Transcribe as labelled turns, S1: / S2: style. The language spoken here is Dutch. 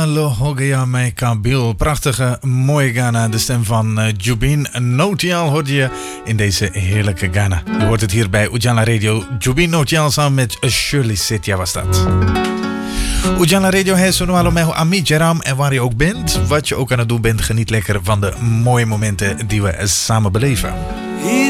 S1: Hallo, Hogea Mai Kabil. Prachtige, mooie Ghana. De stem van Jubin Notial hoorde je in deze heerlijke Ghana. Je hoort het hier bij Ujala Radio. Jubin Notial samen met Shirley Setia was dat. Ujala Radio is zo met Ami Jeram. En waar je ook bent, wat je ook aan het doen bent, geniet lekker van de mooie momenten die we samen beleven.